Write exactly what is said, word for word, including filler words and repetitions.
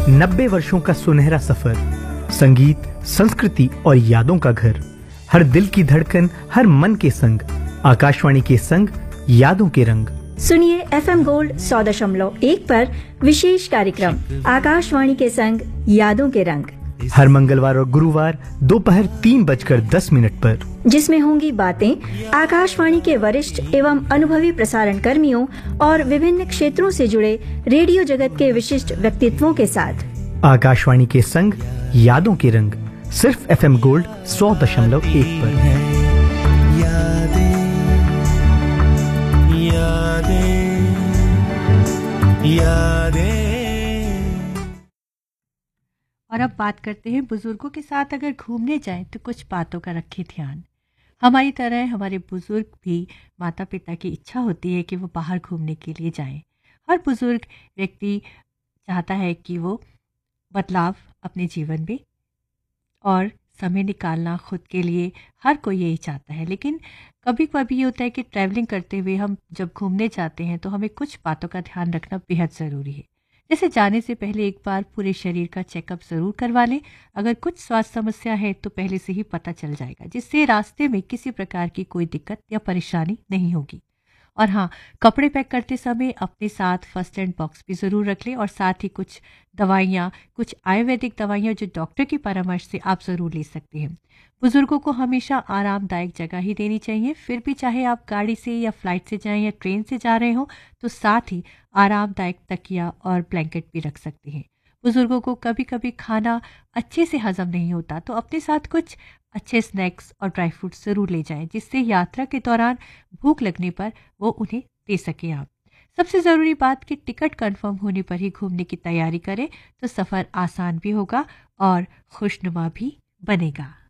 नब्बे वर्षों का सुनहरा सफर, संगीत, संस्कृति और यादों का घर, हर दिल की धड़कन, हर मन के संग, आकाशवाणी के संग, यादों के रंग। सुनिए एफएम गोल्ड सौ दशमलव एक पर विशेष कार्यक्रम आकाशवाणी के संग यादों के रंग, हर मंगलवार और गुरुवार दोपहर तीन बजकर दस मिनट पर, जिसमें होंगी बातें आकाशवाणी के वरिष्ठ एवं अनुभवी प्रसारण कर्मियों और विभिन्न क्षेत्रों से जुड़े रेडियो जगत के विशिष्ट व्यक्तित्वों के साथ। आकाशवाणी के संग यादों के रंग, सिर्फ एफएम गोल्ड सौ दशमलव एक पर। और अब बात करते हैं बुजुर्गों के साथ अगर घूमने जाएं तो कुछ बातों का रखें ध्यान। हमारी तरह हमारे बुजुर्ग भी, माता पिता की इच्छा होती है कि वो बाहर घूमने के लिए जाएं। हर बुजुर्ग व्यक्ति चाहता है कि वो बदलाव अपने जीवन में और समय निकालना खुद के लिए, हर कोई यही चाहता है। लेकिन कभी कभी ये होता है कि ट्रैवलिंग करते हुए हम जब घूमने जाते हैं तो हमें कुछ बातों का ध्यान रखना बेहद ज़रूरी है। जैसे जाने से पहले एक बार पूरे शरीर का चेकअप ज़रूर करवा लें। अगर कुछ स्वास्थ्य समस्या है तो पहले से ही पता चल जाएगा, जिससे रास्ते में किसी प्रकार की कोई दिक्कत या परेशानी नहीं होगी। और हाँ, कपड़े पैक करते समय अपने साथ फर्स्ट एड बॉक्स भी ज़रूर रख लें और साथ ही कुछ दवाइयाँ, कुछ आयुर्वेदिक दवाइयाँ जो डॉक्टर की परामर्श से आप ज़रूर ले सकते हैं। बुजुर्गों को हमेशा आरामदायक जगह ही देनी चाहिए। फिर भी चाहे आप गाड़ी से या फ्लाइट से जाएं या ट्रेन से जा रहे हो तो साथ ही आरामदायक तकिया और ब्लैंकेट भी रख सकते हैं। बुजुर्गों को कभी कभी खाना अच्छे से हजम नहीं होता तो अपने साथ कुछ अच्छे स्नैक्स और ड्राई फ्रूट्स ज़रूर ले जाएं, जिससे यात्रा के दौरान भूख लगने पर वो उन्हें दे सकें आप। सबसे ज़रूरी बात कि टिकट कंफर्म होने पर ही घूमने की तैयारी करें तो सफ़र आसान भी होगा और खुशनुमा भी बनेगा।